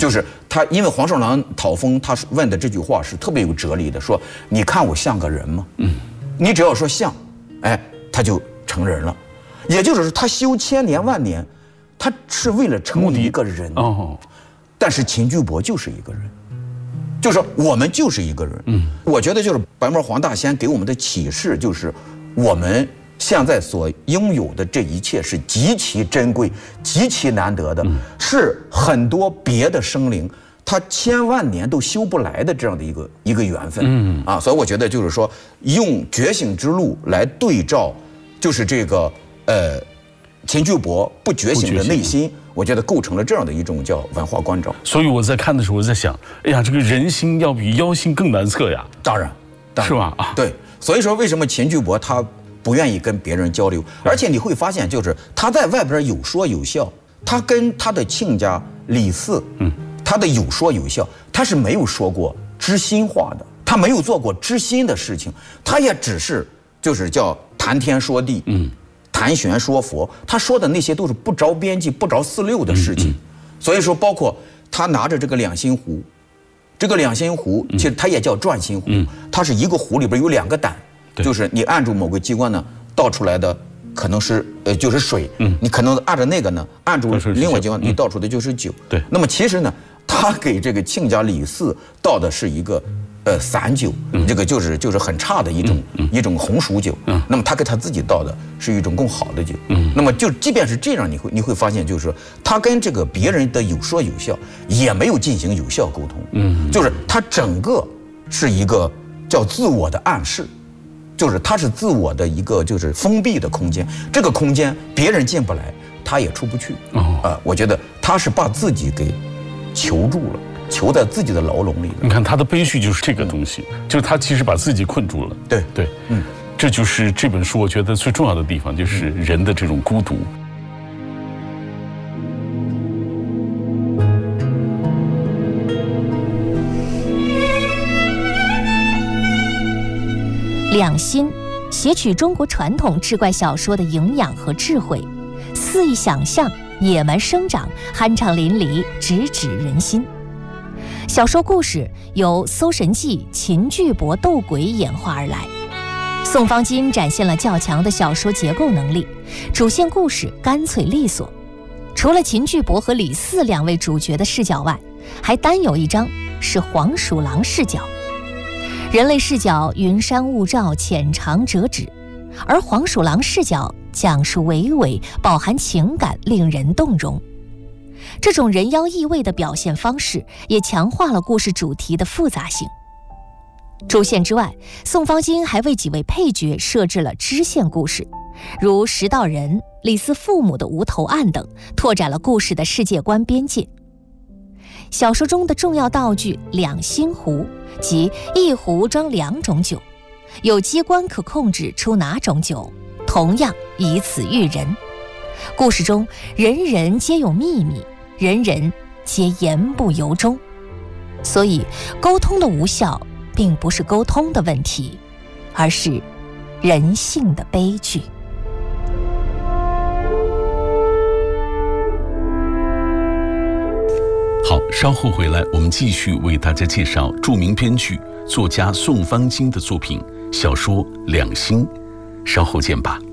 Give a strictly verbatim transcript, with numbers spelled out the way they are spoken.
就是他，因为黄鼠狼讨封他问的这句话是特别有哲理的，说你看我像个人吗？嗯，你只要说像，哎，他就成人了。也就是说，他修千年万年，他是为了成为一个人。哦，但是秦巨伯就是一个人，就是我们就是一个人。嗯，我觉得就是白毛黄大仙给我们的启示就是，我们现在所拥有的这一切是极其珍贵、极其难得的，嗯、是很多别的生灵他千万年都修不来的这样的一个一个缘分。嗯啊，所以我觉得就是说，用觉醒之路来对照，就是这个呃秦巨伯不觉醒的内心，我觉得构成了这样的一种叫文化关照。 所以我在看的时候，我在想，哎呀，这个人心要比妖心更难测呀。 当然，当然是吧？啊， 对，所以说为什么秦巨伯他不愿意跟别人交流，而且你会发现，就是他在外边有说有笑，他跟他的亲家李四，嗯，他的有说有笑，他是没有说过知心话的，他没有做过知心的事情，他也只是就是叫谈天说地，嗯，谈玄说佛，他说的那些都是不着边际、不着四六的事情。嗯嗯、所以说，包括他拿着这个两心壶，这个两心壶其实它也叫转心壶，嗯、它是一个壶里边有两个胆。就是你按住某个机关呢，倒出来的可能是呃就是水，嗯，你可能按着那个呢，按住另外机关，你倒出的就是酒。对。那么其实呢，他给这个亲家李四倒的是一个呃散酒，这个就是就是很差的一种一种红薯酒。嗯。那么他给他自己倒的是一种更好的酒。嗯。那么就即便是这样，你会你会发现，就是说他跟这个别人的有说有笑也没有进行有效沟通。嗯。就是他整个是一个叫自我的暗示。就是它是自我的一个就是封闭的空间，这个空间别人进不来，他也出不去。哦，啊、呃，我觉得他是把自己给囚住了，囚在自己的牢笼里了。 你看他的悲剧就是这个东西，嗯、就是他其实把自己困住了。 对对，嗯，这就是这本书我觉得最重要的地方，就是人的这种孤独。 两心写取中国传统志怪小说的营养和智慧，肆意想象，野蛮生长，酣畅淋漓，直指人心。小说故事由《搜神记》秦巨伯斗鬼演化而来。宋方金展现了较强的小说结构能力，主线故事干脆利索。除了秦巨伯和李四两位主角的视角外，还单有一章是黄鼠狼视角。人类视角云山雾罩，浅尝辄止，而黄鼠狼视角讲述娓娓，饱含情感，令人动容。这种人妖意味的表现方式也强化了故事主题的复杂性。主线之外，宋方金还为几位配角设置了支线故事，如石道人、李四父母的无头案等，拓展了故事的世界观边界。小说中的重要道具两心壶，即一壶装两种酒，有机关可控制出哪种酒，同样以此喻人。故事中人人皆有秘密，人人皆言不由衷，所以沟通的无效并不是沟通的问题，而是人性的悲剧。 好，稍后回来，我们继续为大家介绍著名编剧、作家宋方金的作品小说《两心》，稍后见吧。